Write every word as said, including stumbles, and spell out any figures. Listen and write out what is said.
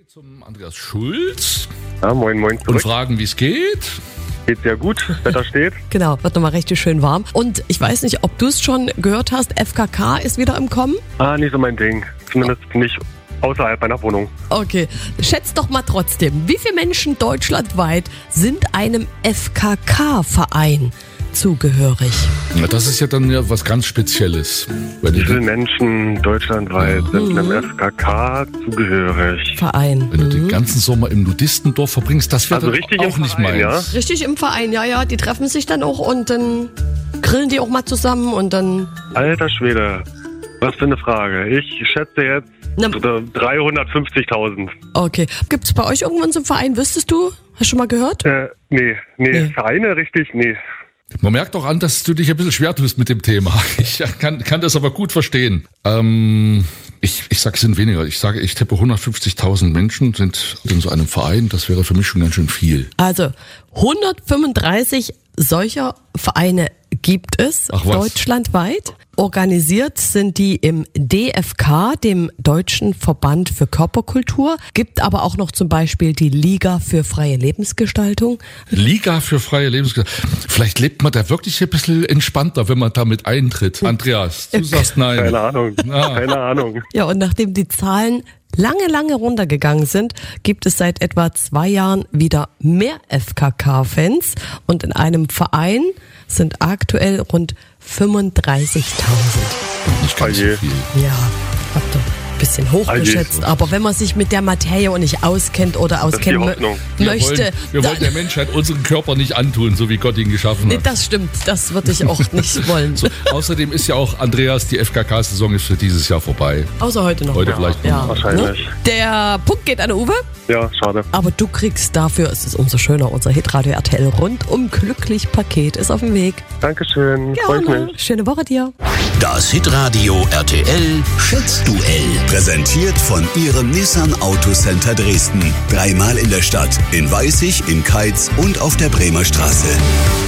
Zum Andreas Schulz. Ja, moin, moin zurück. Und fragen, wie es geht. Geht sehr gut, Wetter steht. Genau, wird nochmal richtig schön warm. Und ich weiß nicht, ob du es schon gehört hast, F K K ist wieder im Kommen. Ah, nicht so mein Ding. Zumindest nicht außerhalb meiner Wohnung. Okay, schätzt doch mal trotzdem, wie viele Menschen deutschlandweit sind einem F K K-Verein zugehörig? Na, das ist ja dann ja was ganz Spezielles. Wenn Wie du, viele Menschen deutschlandweit Ja. sind einem F K K zugehörig? Verein. wenn du den Mhm. ganzen Sommer im Nudistendorf verbringst, das wäre Also dann richtig auch im nicht Verein, meins. Richtig im Verein, ja, ja. Die treffen sich dann auch und dann grillen die auch mal zusammen und dann... Alter Schwede, was für eine Frage. Ich schätze jetzt Na, dreihundertfünfzigtausend. okay. Gibt's bei euch irgendwann so einen Verein, wüsstest du? Hast du schon mal gehört? Äh, nee, nee, Nee. Vereine richtig, nee. Man merkt doch an, dass du dich ein bisschen schwer tust mit dem Thema. Ich kann, kann das aber gut verstehen. Ähm, ich, ich sage, es sind weniger. Ich sage, ich tippe hundertfünfzigtausend Menschen sind in so einem Verein. Das wäre für mich schon ganz schön viel. Also hundertfünfunddreißig solcher Vereine gibt es Ach was. deutschlandweit. Organisiert sind die im D F K, dem Deutschen Verband für Körperkultur. Gibt aber auch noch zum Beispiel die Liga für freie Lebensgestaltung. Liga für freie Lebensgestaltung. Vielleicht lebt man da wirklich ein bisschen entspannter, wenn man damit eintritt. Andreas, du sagst nein. Keine Ahnung, Ah. keine Ahnung. Ja, und nachdem die Zahlen lange, lange runtergegangen sind, gibt es seit etwa zwei Jahren wieder mehr F K K-Fans. Und in einem Verein sind aktuell rund fünfunddreißigtausend. Nicht ganz so Oje. viel. Ja, habt ihr ein bisschen hochgeschätzt. Aber wenn man sich mit der Materie und nicht auskennt oder ist die auskennen mö- Hoffnung. Wir möchte, wollen, wir wollen dann- der Menschheit unseren Körper nicht antun, so wie Gott ihn geschaffen nee, hat. das stimmt, das würde ich auch nicht wollen. So, außerdem ist ja auch, Andreas, die F K K-Saison ist für dieses Jahr vorbei. Außer heute noch. Heute ja, vielleicht noch. ja, Wahrscheinlich. Ne? Der Punkt geht an Uwe. Ja, schade. Aber du kriegst dafür, es ist umso schöner, unser Hitradio R T L rundum glücklich Paket ist auf dem Weg. Dankeschön, freut Gerne. mich. Schöne Woche dir. Das Hitradio R T L Schätzduell. Präsentiert von Ihrem Nissan Autocenter Dresden. Dreimal in der Stadt, in Weißig, in Keitz und auf der Bremer Straße.